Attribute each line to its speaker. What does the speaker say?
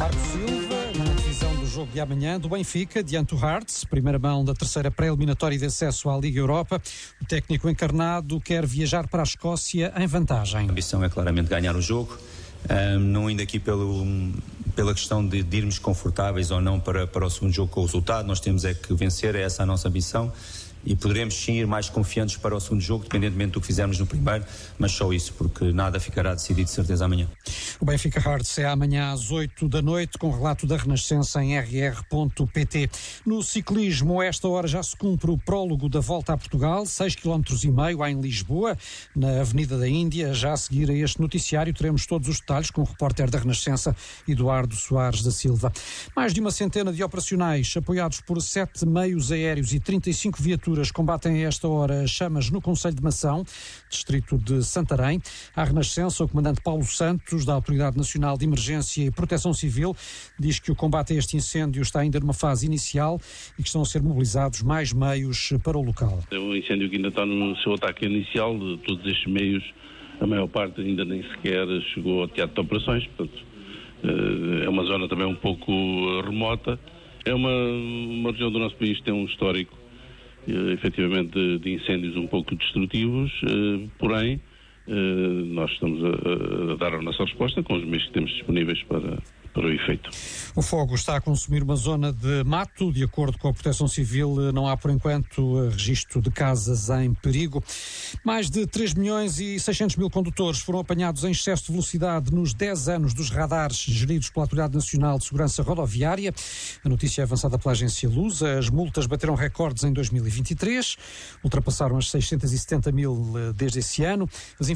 Speaker 1: Marco Silva, na divisão do jogo de amanhã do Benfica, diante do Hearts, primeira mão da terceira pré-eliminatória de acesso à Liga Europa. O técnico encarnado quer viajar para a Escócia em vantagem.
Speaker 2: A ambição é claramente ganhar o jogo, não indo aqui pela questão de irmos confortáveis ou não para o segundo jogo com o resultado. Nós temos é que vencer, é essa a nossa ambição. E poderemos sim ir mais confiantes para o segundo jogo, independentemente do que fizermos no primeiro, mas só isso, porque nada ficará decidido de certeza amanhã.
Speaker 1: O Benfica Hearts é amanhã às 8 da noite, com relato da Renascença em rr.pt. No ciclismo, a esta hora já se cumpre o prólogo da Volta a Portugal, 6,5 km em Lisboa, na Avenida da Índia. Já a seguir a este noticiário teremos todos os detalhes com o repórter da Renascença, Eduardo Soares da Silva. Mais de uma centena de operacionais, apoiados por 7 meios aéreos e 35 viaturas, combatem a esta hora chamas no Concelho de Mação, distrito de Santarém. À Renascença, o comandante Paulo Santos, da Autoridade Nacional de Emergência e Proteção Civil, diz que o combate a este incêndio está ainda numa fase inicial e que estão a ser mobilizados mais meios para o local.
Speaker 3: É um incêndio que ainda está no seu ataque inicial. De todos estes meios, a maior parte ainda nem sequer chegou ao teatro de operações. Portanto, é uma zona também um pouco remota. É uma região do nosso país que tem um histórico efetivamente de incêndios um pouco destrutivos, porém nós estamos a dar a nossa resposta com os meios que temos disponíveis para o efeito.
Speaker 1: O fogo está a consumir uma zona de mato. De acordo com a Proteção Civil, não há por enquanto registro de casas em perigo. Mais de 3 milhões e 600 mil condutores foram apanhados em excesso de velocidade nos 10 anos dos radares geridos pela Autoridade Nacional de Segurança Rodoviária. A notícia é avançada pela agência Lusa. As multas bateram recordes em 2023, ultrapassaram as 670 mil desde esse ano. As